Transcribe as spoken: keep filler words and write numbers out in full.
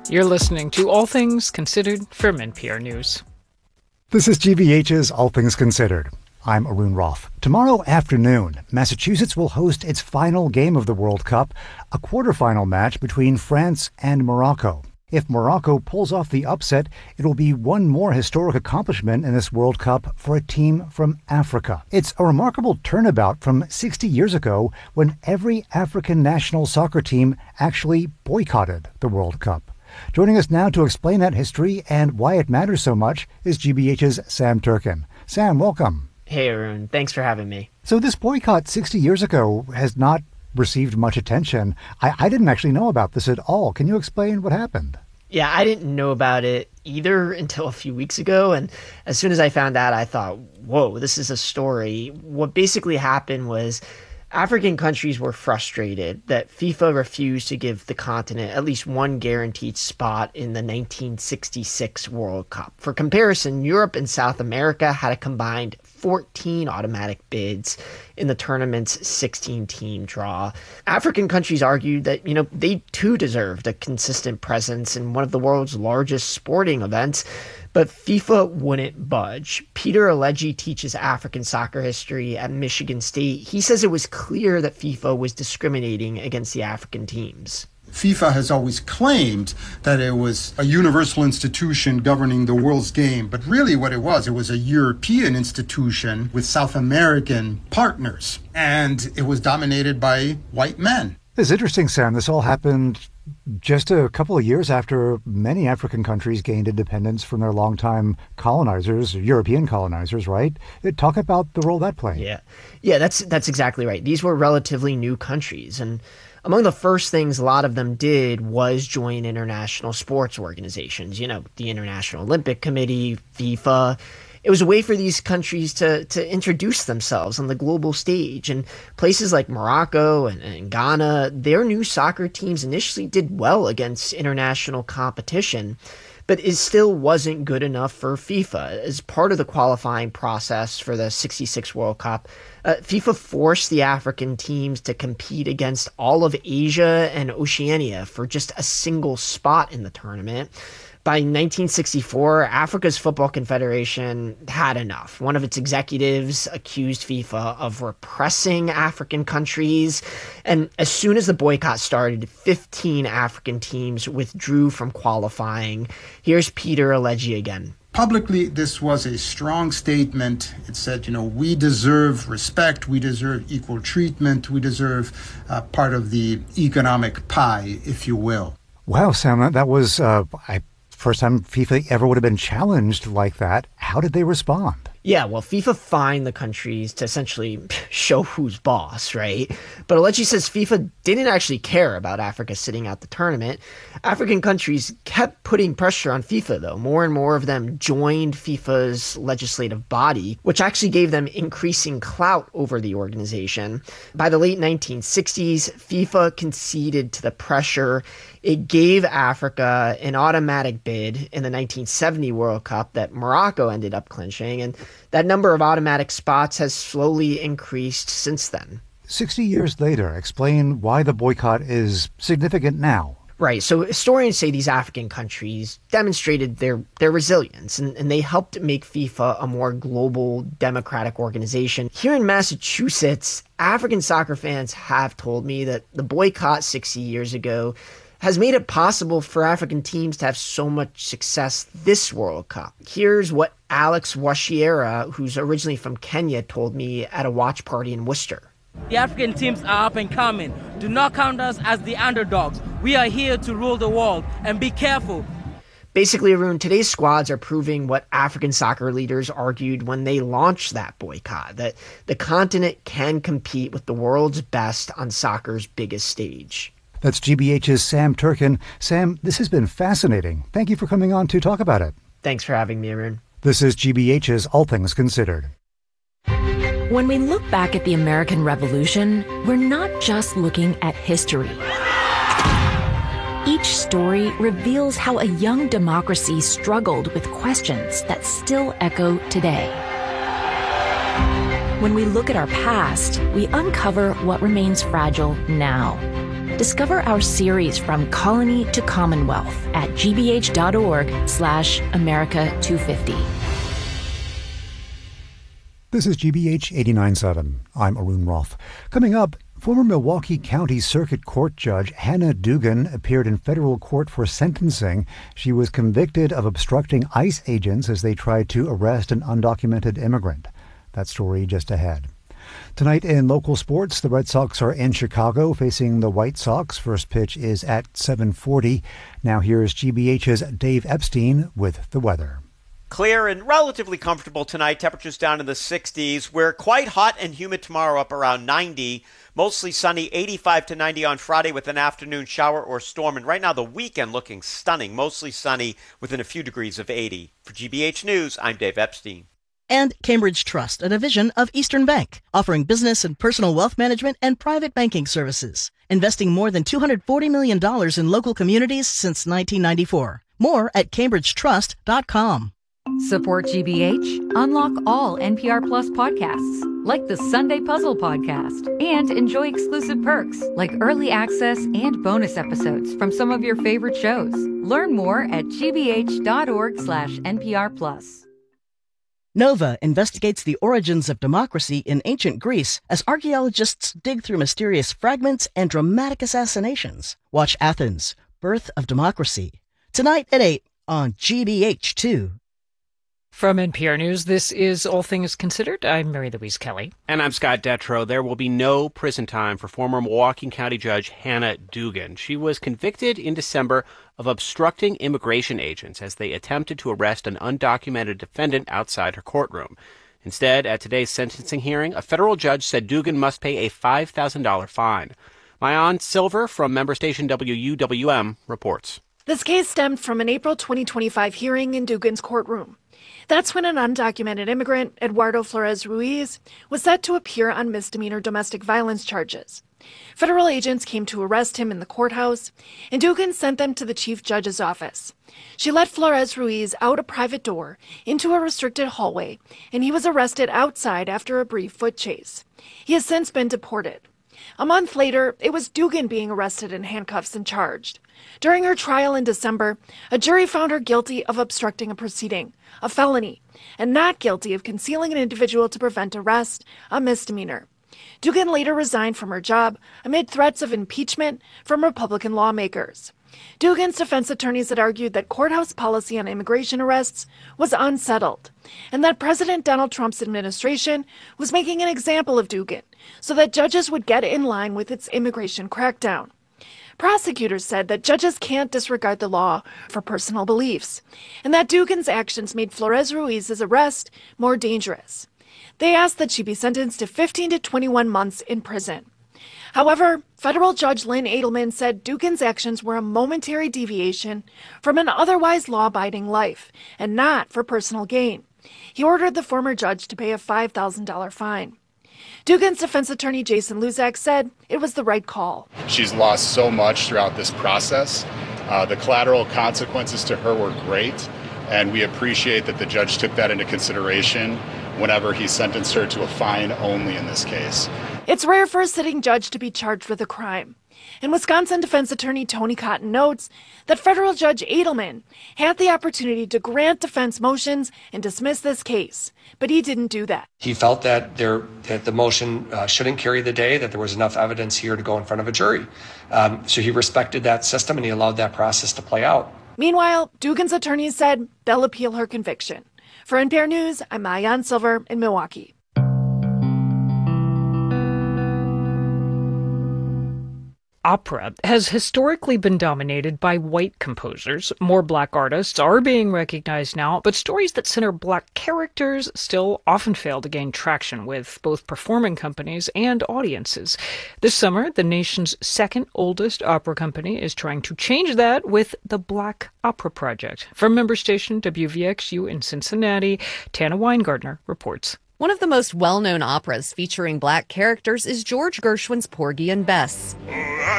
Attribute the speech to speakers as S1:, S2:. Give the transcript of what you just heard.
S1: You're listening to All Things Considered from N P R News.
S2: This is G B H's All Things Considered. I'm Arun Roth. Tomorrow afternoon, Massachusetts will host its final game of the World Cup, a quarterfinal match between France and Morocco. If Morocco pulls off the upset, it will be one more historic accomplishment in this World Cup for a team from Africa. It's a remarkable turnabout from sixty years ago when every African national soccer team actually boycotted the World Cup. Joining us now to explain that history and why it matters so much is G B H's Sam Turken. Sam, welcome.
S3: Hey, Arun. Thanks for having me.
S2: So this boycott sixty years ago has not received much attention. I, I didn't actually know about this at all. Can you explain what happened?
S3: Yeah, I didn't know about it either until a few weeks ago. And as soon as I found out, I thought, whoa, this is a story. What basically happened was African countries were frustrated that FIFA refused to give the continent at least one guaranteed spot in the nineteen sixty-six World Cup. For comparison, Europe and South America had a combined fourteen automatic bids in the tournament's sixteen-team draw. African countries argued that, you know, they too deserved a consistent presence in one of the world's largest sporting events, but FIFA wouldn't budge. Peter Alegi teaches African soccer history at Michigan State. He says it was clear that FIFA was discriminating against the African teams.
S4: FIFA has always claimed that it was a universal institution governing the world's game, but really what it was, it was a European institution with South American partners, and it was dominated by white men.
S2: It's interesting, Sam. This all happened just a couple of years after many African countries gained independence from their longtime colonizers, European colonizers, right? Talk about the role that played.
S3: Yeah, yeah, that's that's exactly right. These were relatively new countries, and among the first things a lot of them did was join international sports organizations, you know, the International Olympic Committee, FIFA. It was a way for these countries to to introduce themselves on the global stage. And places like Morocco and, and Ghana, their new soccer teams initially did well against international competition, but it still wasn't good enough for FIFA. As part of the qualifying process for the sixty-six World Cup, uh, FIFA forced the African teams to compete against all of Asia and Oceania for just a single spot in the tournament. By nineteen sixty-four, Africa's Football Confederation had enough. One of its executives accused FIFA of repressing African countries. And as soon as the boycott started, fifteen African teams withdrew from qualifying. Here's Peter Alegi again.
S4: Publicly, this was a strong statement. It said, you know, we deserve respect, we deserve equal treatment, we deserve uh, part of the economic pie, if you will.
S2: Wow, Sam, that was... Uh, I. First time FIFA ever would have been challenged like that. How did they respond?
S3: Yeah, well, FIFA fined the countries to essentially show who's boss, right? But Alegi says FIFA didn't actually care about Africa sitting out the tournament. African countries kept putting pressure on FIFA, though. More and more of them joined FIFA's legislative body, which actually gave them increasing clout over the organization. By the late nineteen sixties, FIFA conceded to the pressure. It gave Africa an automatic bid in the nineteen seventy World Cup that Morocco ended up clinching, and that number of automatic spots has slowly increased since then.
S2: sixty years later, explain why the boycott is significant now.
S3: Right. So historians say these African countries demonstrated their, their resilience, and, and they helped make FIFA a more global democratic organization. Here in Massachusetts, African soccer fans have told me that the boycott sixty years ago has made it possible for African teams to have so much success this World Cup. Here's what Alex Washiera, who's originally from Kenya, told me at a watch party in Worcester.
S5: The African teams are up and coming. Do not count us as the underdogs. We are here to rule the world, and be careful.
S3: Basically, Arun, today's squads are proving what African soccer leaders argued when they launched that boycott, that the continent can compete with the world's best on soccer's biggest stage.
S2: That's G B H's Sam Turken. Sam, this has been fascinating. Thank you for coming on to talk about it.
S3: Thanks for having me, Arun.
S2: This is G B H's All Things Considered.
S6: When we look back at the American Revolution, we're not just looking at history. Each story reveals how a young democracy struggled with questions that still echo today. When we look at our past, we uncover what remains fragile now. Discover our series From Colony to Commonwealth at gbh.org slash America 250.
S2: This is G B H eighty-nine point seven. I'm Arun Roth. Coming up, former Milwaukee County Circuit Court Judge Hannah Dugan appeared in federal court for sentencing. She was convicted of obstructing ICE agents as they tried to arrest an undocumented immigrant. That story just ahead. Tonight in local sports, the Red Sox are in Chicago facing the White Sox. First pitch is at seven forty. Now here's G B H's Dave Epstein with the weather.
S7: Clear and relatively comfortable tonight. Temperatures down in the sixties. We're quite hot and humid tomorrow, up around ninety. Mostly sunny, eighty-five to ninety on Friday with an afternoon shower or storm. And right now the weekend looking stunning, mostly sunny within a few degrees of eighty. For G B H News, I'm Dave Epstein.
S8: And Cambridge Trust, a division of Eastern Bank, offering business and personal wealth management and private banking services, investing more than two hundred forty million dollars in local communities since nineteen ninety-four. More at cambridge trust dot com.
S9: Support G B H? Unlock all N P R Plus podcasts, like the Sunday Puzzle podcast, and enjoy exclusive perks, like early access and bonus episodes from some of your favorite shows. Learn more at gbh.org slash NPR Plus.
S8: Nova investigates the origins of democracy in ancient Greece as archaeologists dig through mysterious fragments and dramatic assassinations. Watch Athens, Birth of Democracy, tonight at eight on G B H two.
S1: From N P R News, this is All Things Considered. I'm Mary Louise Kelly.
S10: And I'm Scott Detrow. There will be no prison time for former Milwaukee County Judge Hannah Dugan. She was convicted in December of obstructing immigration agents as they attempted to arrest an undocumented defendant outside her courtroom. Instead, at today's sentencing hearing, a federal judge said Dugan must pay a five thousand dollars fine. Maayan Silver from member station W U W M reports.
S11: This case stemmed from an April twenty twenty-five hearing in Dugan's courtroom. That's when an undocumented immigrant, Eduardo Flores Ruiz, was set to appear on misdemeanor domestic violence charges. Federal agents came to arrest him in the courthouse, and Dugan sent them to the chief judge's office. She let Flores Ruiz out a private door into a restricted hallway, and he was arrested outside after a brief foot chase. He has since been deported. A month later, it was Dugan being arrested in handcuffs and charged. During her trial in December, a jury found her guilty of obstructing a proceeding, a felony, and not guilty of concealing an individual to prevent arrest, a misdemeanor. Dugan later resigned from her job amid threats of impeachment from Republican lawmakers. Dugan's defense attorneys had argued that courthouse policy on immigration arrests was unsettled, and that President Donald Trump's administration was making an example of Dugan so that judges would get in line with its immigration crackdown. Prosecutors said that judges can't disregard the law for personal beliefs, and that Dugan's actions made Flores Ruiz's arrest more dangerous. They asked that she be sentenced to fifteen to twenty-one months in prison. However, federal judge Lynn Edelman said Dugan's actions were a momentary deviation from an otherwise law-abiding life, and not for personal gain. He ordered the former judge to pay a five thousand dollars fine. Dugan's defense attorney Jason Luzak said it was the right call.
S12: She's lost so much throughout this process. Uh, the collateral consequences to her were great, and we appreciate that the judge took that into consideration whenever he sentenced her to a fine only in this case.
S11: It's rare for a sitting judge to be charged with a crime. And Wisconsin defense attorney Tony Cotton notes that federal judge Edelman had the opportunity to grant defense motions and dismiss this case, but he didn't do that.
S13: He felt that there that the motion uh, shouldn't carry the day, that there was enough evidence here to go in front of a jury. Um, so he respected that system and he allowed that process to play out.
S11: Meanwhile, Dugan's attorneys said they'll appeal her conviction. For N P R News, I'm Maayan Silver in Milwaukee.
S1: Opera has historically been dominated by white composers. More black artists are being recognized now, but stories that center black characters still often fail to gain traction with both performing companies and audiences. This summer, the nation's second oldest opera company is trying to change that with the Black Opera Project. From member station W V X U in Cincinnati, Tana Weingartner reports.
S14: One of the most well-known operas featuring black characters is George Gershwin's Porgy and Bess.